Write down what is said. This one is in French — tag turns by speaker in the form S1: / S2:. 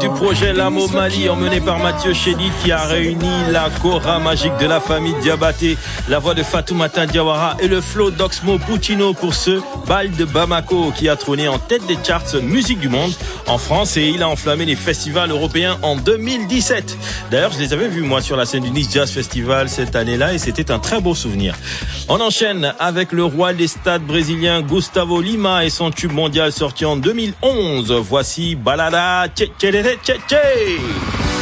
S1: du projet Lamo Mali, emmené par Mathieu Chédid, qui a réuni la Cora magique de la famille Diabaté, la voix de Fatoumata Diawara et le flow d'Oxmo Puccino pour ce bal de Bamako qui a trôné en tête des charts musique du monde en France, et il a enflammé les festivals européens en 2017. D'ailleurs, je les avais vus moi sur la scène du Nice Jazz Festival cette année-là et c'était un très beau souvenir. On enchaîne avec le roi des stades brésilien Gustavo Lima et son tube mondial sorti en 2011. Voici Balada Tche Tche Tche Tche.